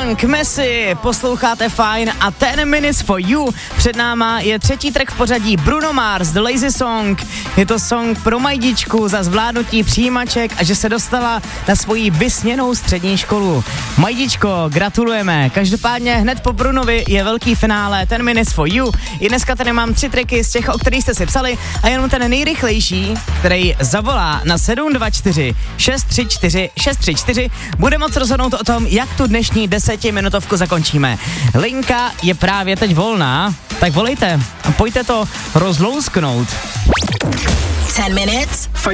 Song, Messi, posloucháte Fajn a 10 Minutes for You. Před náma je třetí track v pořadí Bruno Mars, The Lazy Song. Je to song pro Majdičku za zvládnutí přijímaček a že se dostala na svoji vysněnou střední školu. Majdičko, gratulujeme. Každopádně hned po Brunovi je velký finále 10 Minutes for You. I dneska tady mám 3 tracky z těch, o kterých jste si psali a jenom ten nejrychlejší, který zavolá na 724 634 634, bude moc rozhodnout o tom, jak tu dnešní 10minutovku zakončíme. Linka je právě teď volná, tak volejte a pojďte to rozlousknout. 10 minutes for